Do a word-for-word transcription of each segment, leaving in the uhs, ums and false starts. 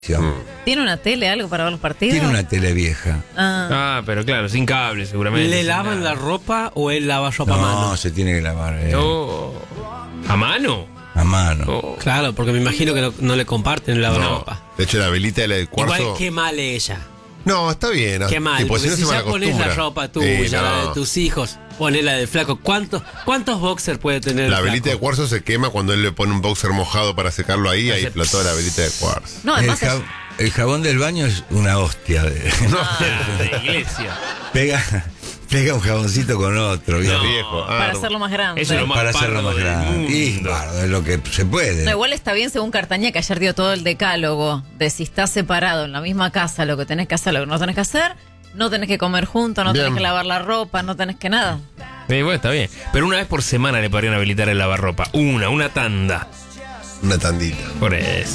¿Tiene una tele, algo para ver los partidos? Tiene una tele vieja. Ah, Ah, pero claro, sin cable seguramente. ¿Le sin lavan nada. la ropa o él lava ropa a No, mano? se tiene que lavar eh, Oh. ¿A mano? a mano. Oh. Claro, porque me imagino que no, no le comparten el lavarropa. De hecho, la velita de la de cuarzo. Igual qué mal ella. No, está bien. Qué mal. Tipo, Porque no si se ya pones la malacostumbra. ropa tuya, Sí, no. la de tus hijos, pones la del flaco. ¿Cuántos, cuántos boxers puede tener La el velita de flaco? cuarzo se quema cuando él le pone un boxer mojado para secarlo ahí, ahí Hace explotó la velita de cuarzo. no, El, además jab- el jabón del baño es una hostia. De, De iglesia. pega, pega un jaboncito con otro. ¿viste? No. Viejo. Ah, para no. hacerlo más grande. Eso es lo más Para hacerlo pardo más del grande. Y mundo. claro, es lo que se puede. No, igual está bien según Cartaña, que ayer dio todo el decálogo de si estás separado en la misma casa, lo que tenés que hacer, lo que no tenés que hacer, no tenés que comer juntos, no Bien. tenés que lavar la ropa, no tenés que nada. Sí, bueno, está bien. Pero una vez por semana le podrían habilitar el lavarropa. Una, una tanda. Una tandita. Por eso.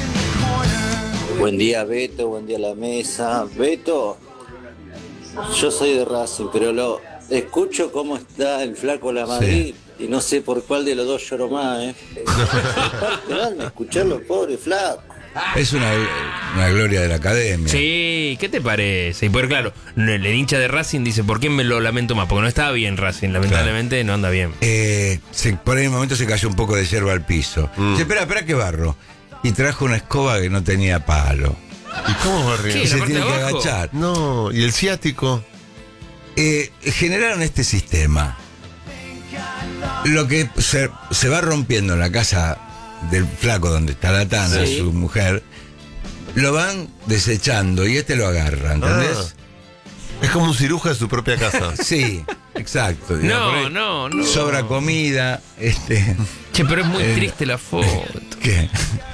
Buen día, Beto, buen día a la mesa. Beto, yo soy de Racing, pero lo escucho cómo está el flaco La Madrid y no sé por cuál de los dos lloro más, ¿eh? Aparte, dame, escucharlo, pobre flaco. Es una, una gloria de la academia. Sí, ¿qué te parece? Y por claro, el hincha de Racing dice, ¿por qué me lo lamento más? Porque no estaba bien Racing, lamentablemente no anda bien. Eh, se- por ahí en un momento se cayó un poco de yerba al piso. Mm. Dice, espera, espera que barro. Y trajo una escoba que no tenía palo. ¿Y cómo va ¿Qué? Y arriba? ¿La se parte tiene de que abajo? agachar. No, ¿y el ciático? Eh, generaron este sistema. Lo que se, se va rompiendo en la casa del flaco donde está la tana, Sí. su mujer, lo van desechando y este lo agarra, ¿entendés? Es como un ciruja de su propia casa. Sí, exacto. Y por No, ahí no, no. Sobra comida, este, Che, pero es muy Eh, triste la foto. que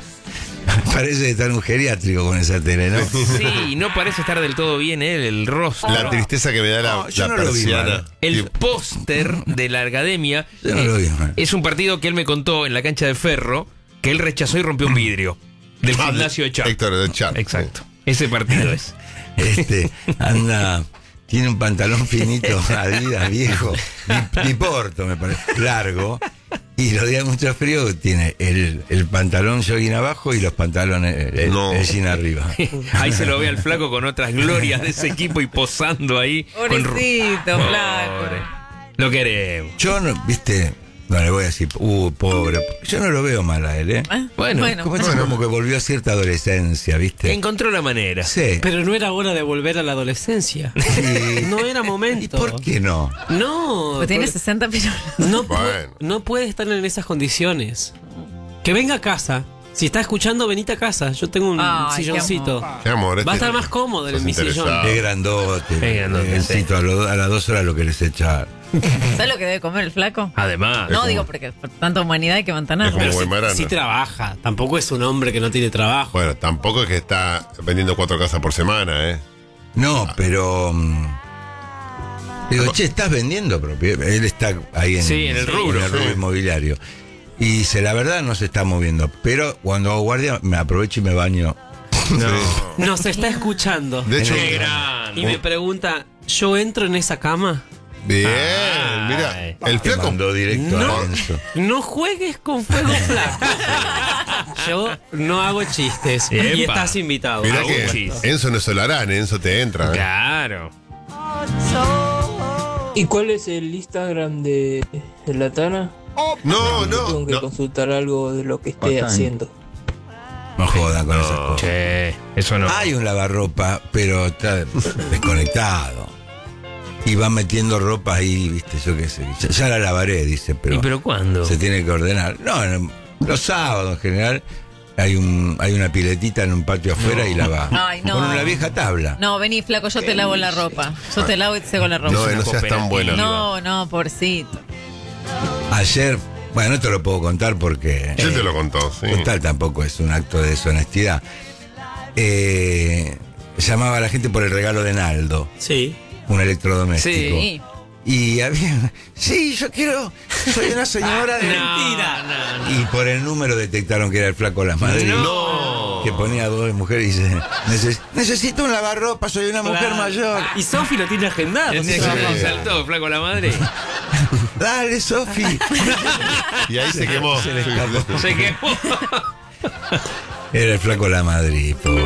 parece estar un geriátrico con esa tele, ¿no? Sí, no parece estar del todo bien él, el rostro. La tristeza que me da la, No, yo la no lo vi persiana. mal. El Tipo, póster de la academia Yo no lo vi mal. es un partido que él me contó en la cancha de Ferro que él rechazó y rompió un vidrio del ah, gimnasio de Char. Héctor de Char. Exacto. Ese partido es. Este, anda, tiene un pantalón finito, Adidas, viejo, di- diporto, me parece, largo, y los días mucho frío tiene el, el pantalón jogging abajo y los pantalones, el, No. el jean arriba. Ahí se lo ve al flaco con otras glorias de ese equipo y posando ahí. con ru- Pobrecito, Pobre. flaco. Lo queremos. Yo no, viste, no le voy a decir, uh, pobre, yo no lo veo mal a él, ¿eh? ¿Eh? Bueno, Como, como que volvió a cierta adolescencia, ¿viste? Encontró la manera. Sí. Pero no era hora de volver a la adolescencia. Sí. No era ¿Y momento. por qué no? No. Pues tiene por- sesenta pilotos. no, pu- Bueno. no puede estar en esas condiciones. Que venga a casa. Si está escuchando, venite a casa. Yo tengo un Ay, qué silloncito. amor. Qué amor. Va a este- estar más cómodo en sos mi sillón. interesado. Es grandote. Es grandote, El sí. cito a, lo- a las dos horas lo que les echa. ¿Sabes lo que debe comer el flaco? Además. No, como- digo, porque por tanta humanidad hay que mantener. Es como Pero sí, Guaymarana. sí trabaja. Tampoco es un hombre que no tiene trabajo. Bueno, tampoco es que está vendiendo cuatro casas por semana, ¿eh? No, pero. mm, Digo, che, ¿estás vendiendo propiedad? Él está ahí en, Sí, en el rubro, en el rubro sí. inmobiliario. Y dice, la verdad no se está moviendo. Pero cuando hago guardia, me aprovecho y me baño. No. Nos está escuchando. De hecho, Qué grande. Y me pregunta, ¿yo entro en esa cama? bien, Ay. mira, el Te flaco. mandó directo No. a Enzo. No juegues con fuego flaco. Yo no hago chistes. Y Epa. estás invitado. Mira Hago que un chis. Enzo no es Solarán, Enzo te entra. ¿eh? Claro. ¿Y cuál es el Instagram de, de la Tana? No, Tengo no, que no. consultar algo de lo que esté Bastante. haciendo. No jodan con esas cosas. Che, eso no. Hay un lavarropa, pero está desconectado. Y va metiendo ropa ahí, viste, yo qué sé. Ya, ya la lavaré, dice, pero, ¿Y pero cuándo? se tiene que ordenar. No, no, los sábados en general hay un hay una piletita en un patio afuera y la va. Ay, no. Con una vieja tabla. No, vení, flaco, yo te lavo la ropa. Yo te lavo y te seco la ropa. No, una no seas tan cooperativa. buena. No, no, pobrecito. Ayer, bueno, no te lo puedo contar porque Yo te lo contó, sí. total tampoco es un acto de deshonestidad. Eh, llamaba a la gente por el regalo de Naldo, Sí. un electrodoméstico. Sí. Y había, sí, yo quiero, soy una señora de mentira. No, no, Y por el número detectaron que era el flaco La Madrid. No. Que ponía a dos mujeres y dice, "Neces- necesito un lavarropa, soy una mujer Claro. mayor. Y Sofi lo tiene agendado. no. ¿sí? Sí. Saltó, flaco la madre. Dale, Sofi. Y ahí se quemó. Se le escapó. Se quemó. Era el flaco La Madrid.